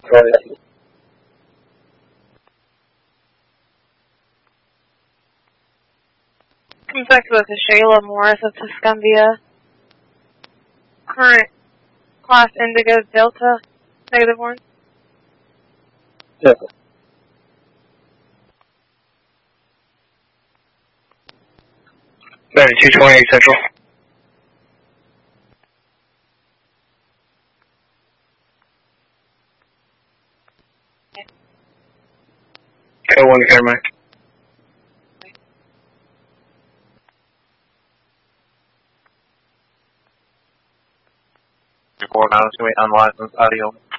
Right. Contact with Shayla Morris of Tuscumbia. Current class Indigo Delta, -1. Yeah. 9228 Central. Code 1 Fairmont. Report out to me unlicensed audio.